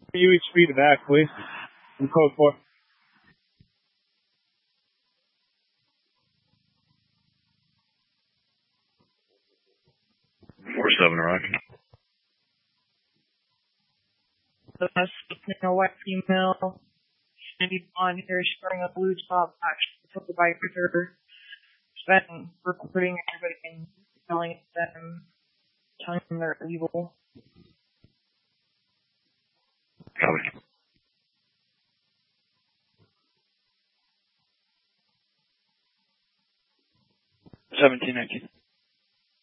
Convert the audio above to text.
You each feed back, please. In code 4. Roger. The best a white female, shiny blonde hair, wearing a blue top, actually took a bike with her. She's been recording everybody and telling them they're evil. Copy. 1719.